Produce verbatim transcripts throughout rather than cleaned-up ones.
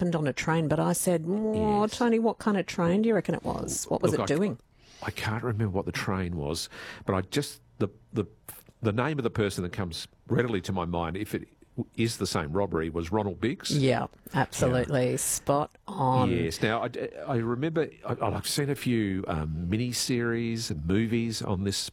happened on a train, but I said, oh, Yes. Tony, what kind of train do you reckon it was? What was Look, it I- doing? I can't remember what the train was, but I just the the the name of the person that comes readily to my mind, if it is the same robbery, was Ronald Biggs. Yeah, absolutely. Spot on. Yes. Now, I, I remember I, I've seen a few um, mini-series and movies on this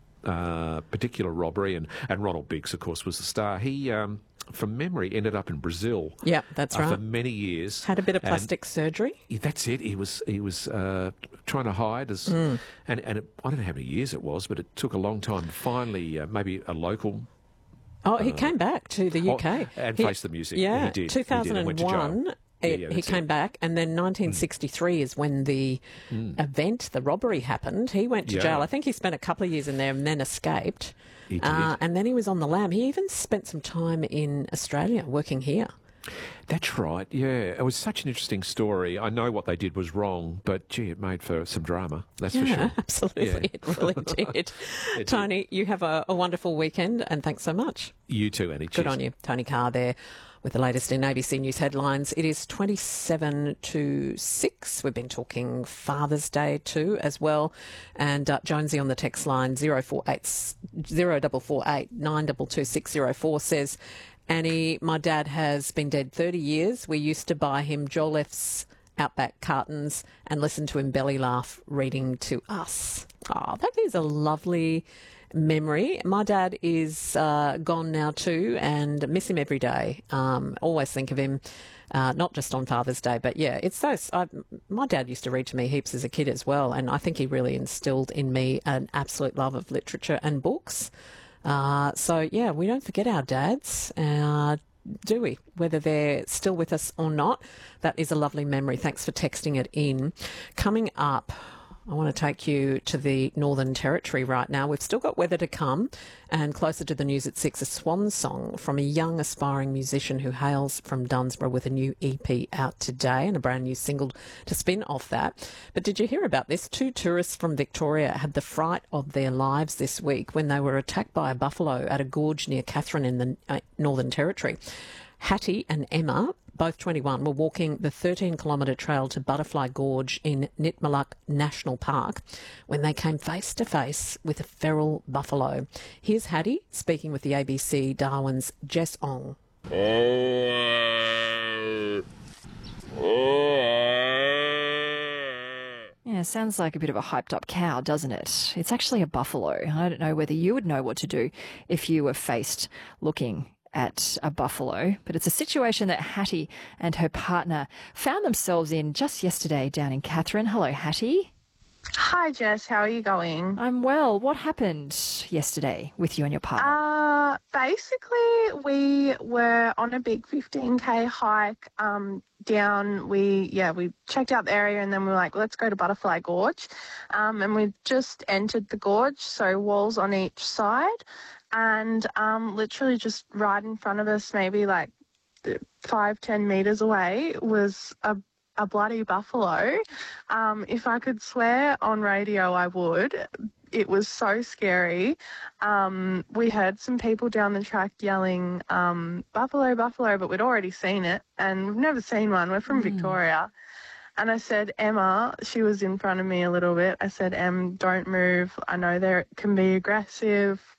uh, particular robbery, and, and Ronald Biggs, of course, was the star. He, um, from memory, ended up in Brazil. Yeah, that's uh, right. For many years. Had a bit of And- plastic surgery. Yeah, that's it. He was he was uh, trying to hide, as, and and it, I don't know how many years it was, but it took a long time. Finally, uh, maybe a local Oh, he came back to the U K. oh, and He- faced the music. Yeah, He did. He did, two and thousand went to jail. one. Yeah, It, yeah, he that's came it. back, and then nineteen sixty-three is when the event, the robbery, happened. He went to Yeah. jail. I think he spent a couple of years in there and then escaped. He did. Uh, and then he was on the lam. He even spent some time in Australia working here. That's right, yeah. It was such an interesting story. I know what they did was wrong, but gee, it made for some drama, that's for Yeah, sure. absolutely. Yeah. It really did. It did. Tony, you have a, a wonderful weekend, and thanks so much. You too, Annie. Good Cheers. on you. Tony Carr there with the latest in A B C News headlines. It is twenty-seven to six. We've been talking Father's Day too as well. And uh, Jonesy on the text line zero four eight zero four four eight nine two two six zero four says, Annie, my dad has been dead thirty years. We used to buy him Jolliffe's Outback cartons and listen to him belly laugh reading to us. Oh, that is a lovely memory. My dad is uh, gone now too, and miss him every day. Um, always think of him, uh, not just on Father's Day, but yeah, it's those. I, my dad used to read to me heaps as a kid as well, and I think he really instilled in me an absolute love of literature and books. Uh, so yeah, we don't forget our dads. Uh, do we? Whether they're still with us or not, that is a lovely memory. Thanks for texting it in. Coming up, I want to take you to the Northern Territory right now. We've still got weather to come, and closer to the news at six, a swan song from a young aspiring musician who hails from Dunsborough with a new E P out today and a brand new single to spin off that. But did you hear about this? Two tourists from Victoria had the fright of their lives this week when they were attacked by a buffalo at a gorge near Katherine in the uh, Northern Territory. Hattie and Emma, both twenty-one, were walking the thirteen kilometre trail to Butterfly Gorge in Nitmaluk National Park when they came face to face with a feral buffalo. Here's Hattie speaking with the A B C Darwin's Jess Ong. Yeah, sounds like a bit of a hyped up cow, doesn't it? It's actually a buffalo. I don't know whether you would know what to do if you were faced looking at a buffalo, but it's a situation that Hattie and her partner found themselves in just yesterday down in Katherine. Hello, Hattie. Hi, Jess. How are you going? I'm well. What happened yesterday with you and your partner? Uh, basically, we were on a big fifteen K hike um, down. We, yeah, we checked out the area and then we were like, let's go to Butterfly Gorge. Um, and we just entered the gorge, so walls on each side. And um, literally just right in front of us, maybe like five, ten metres away, was a a bloody buffalo. Um, if I could swear on radio, I would. It was so scary. Um, we heard some people down the track yelling, um, buffalo, buffalo, but we'd already seen it, and we've never seen one. We're from mm. Victoria. And I said, Emma, she was in front of me a little bit. I said, Em, don't move. I know they can be aggressive.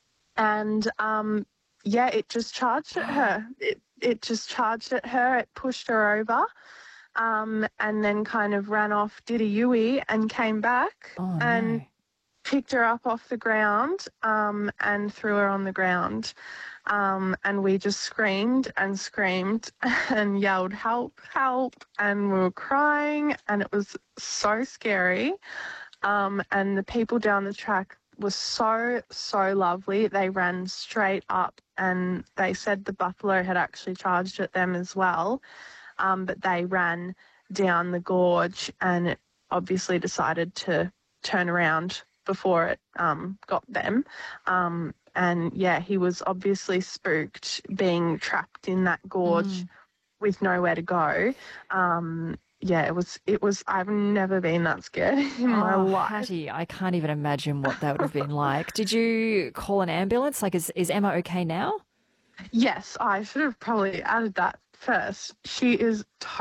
And, um, yeah, it just charged at her. It, it just charged at her. It pushed her over. Um, and then kind of ran off, did a U-E and came back oh, and no. picked her up off the ground um, and threw her on the ground. Um, and we just screamed and screamed and yelled, help, help. And we were crying and it was so scary. Um, and the people down the track were so, so lovely. They ran straight up and they said the buffalo had actually charged at them as well. Um, but they ran down the gorge and it obviously decided to turn around before it um, got them. Um, and, yeah, he was obviously spooked being trapped in that gorge mm. with nowhere to go. Um, yeah, it was, it was, I've never been that scared in oh, my life. Hattie, I can't even imagine what that would have been like. Did you call an ambulance? Like, is, is Emma okay now? Yes, I should have probably added that first. She is